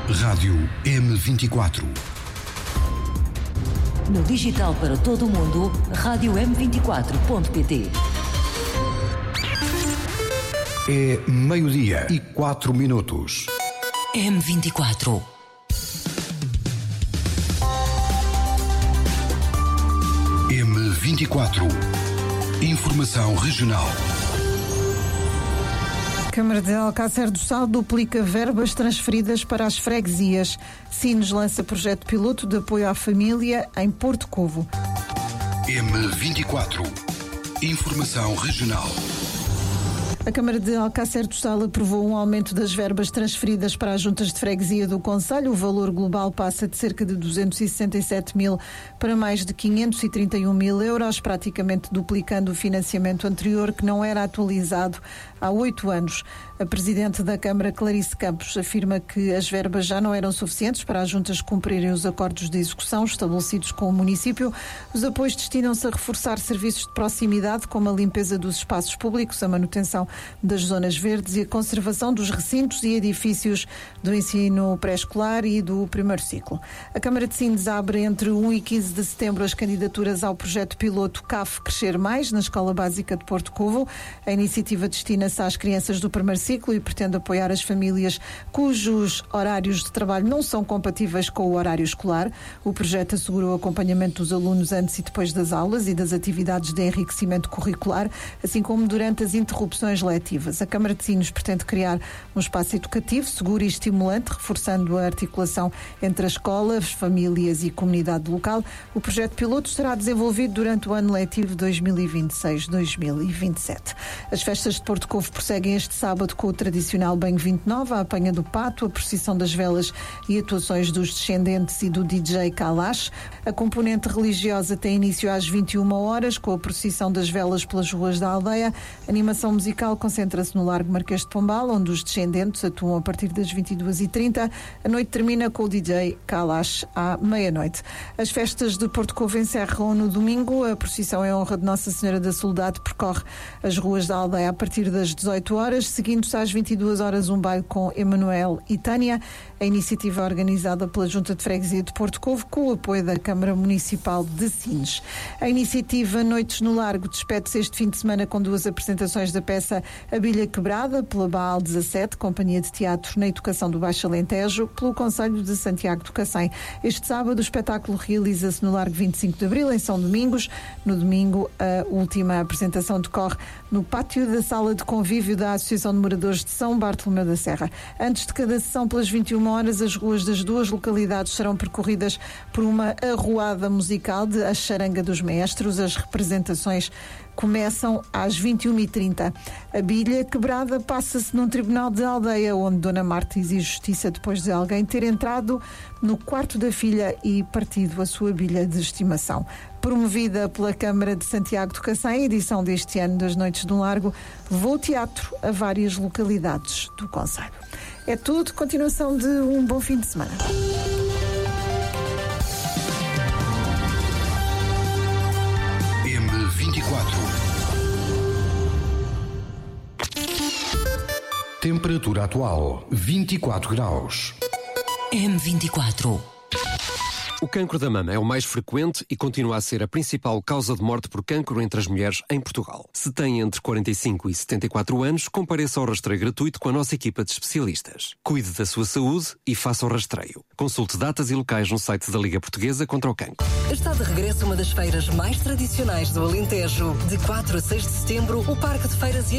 Rádio M24. No digital para todo o mundo, rádio M24.pt. É meio-dia e 4 minutos. M24. M24. Informação regional. A Câmara de Alcácer do Sal duplica verbas transferidas para as freguesias. Sines lança projeto piloto de apoio à família em Porto Covo. M24. Informação regional. A Câmara de Alcácer do Sal aprovou um aumento das verbas transferidas para as juntas de freguesia do concelho. O valor global passa de cerca de 267 mil para mais de 531 mil euros, praticamente duplicando o financiamento anterior, que não era atualizado há 8 anos. A Presidente da Câmara, Clarice Campos, afirma que as verbas já não eram suficientes para as juntas cumprirem os acordos de execução estabelecidos com o município. Os apoios destinam-se a reforçar serviços de proximidade, como a limpeza dos espaços públicos, a manutenção das zonas verdes e a conservação dos recintos e edifícios do ensino pré-escolar e do primeiro ciclo. A Câmara de Sines abre entre 1 e 15 de setembro as candidaturas ao projeto piloto CAF Crescer Mais, na Escola Básica de Porto Covo. A iniciativa destina-se às crianças do primeiro ciclo e pretende apoiar as famílias cujos horários de trabalho não são compatíveis com o horário escolar. O projeto assegura o acompanhamento dos alunos antes e depois das aulas e das atividades de enriquecimento curricular, assim como durante as interrupções letivas. A Câmara de Sines pretende criar um espaço educativo, seguro e estimulante, reforçando a articulação entre a escola, as famílias e comunidade local. O projeto piloto será desenvolvido durante o ano letivo 2026-2027. As festas de Porto Covo prosseguem este sábado com o tradicional Banho 29, a apanha do pato, a procissão das velas e atuações dos descendentes e do DJ Kalash. A componente religiosa tem início às 21 horas, com a procissão das velas pelas ruas da aldeia. A animação musical concentra-se no Largo Marquês de Pombal, onde os descendentes atuam a partir das 22h30. A noite termina com o DJ Kalash à meia-noite. As festas de Porto Covo encerram no domingo. A procissão em honra de Nossa Senhora da Soledade percorre as ruas da aldeia a partir das 18 horas, seguindo-se às 22 horas um baile com Emanuel e Tânia. A iniciativa é organizada pela Junta de Freguesia de Porto Covo, com o apoio da Câmara Municipal de Sines. A iniciativa Noites no Largo despede-se este fim de semana com 2 apresentações da peça A Bilha Quebrada, pela Baal 17, Companhia de Teatro na Educação do Baixo Alentejo, pelo Concelho de Santiago do Cacém. Este sábado o espetáculo realiza-se no Largo 25 de Abril, em São Domingos. No domingo, a última apresentação decorre no pátio da Sala de Convívio da Associação de Moradores de São Bartolomeu da Serra. Antes de cada sessão, pelas 21 horas, as ruas das duas localidades serão percorridas por uma arruada musical de A Charanga dos Maestros. As representações começam às 21h30. A bilha quebrada passa-se num tribunal de aldeia, onde Dona Marta exige justiça depois de alguém ter entrado no quarto da filha e partido a sua bilha de estimação. Promovida pela Câmara de Santiago do Cacém, a edição deste ano das Noites do Largo levou o teatro a várias localidades do concelho. É tudo, continuação de um bom fim de semana. M24. Temperatura atual 24 graus. M24. O cancro da mama é o mais frequente e continua a ser a principal causa de morte por cancro entre as mulheres em Portugal. Se tem entre 45 e 74 anos, compareça ao rastreio gratuito com a nossa equipa de especialistas. Cuide da sua saúde e faça o rastreio. Consulte datas e locais no site da Liga Portuguesa contra o Cancro. Está de regresso uma das feiras mais tradicionais do Alentejo. De 4 a 6 de setembro, o Parque de Feiras e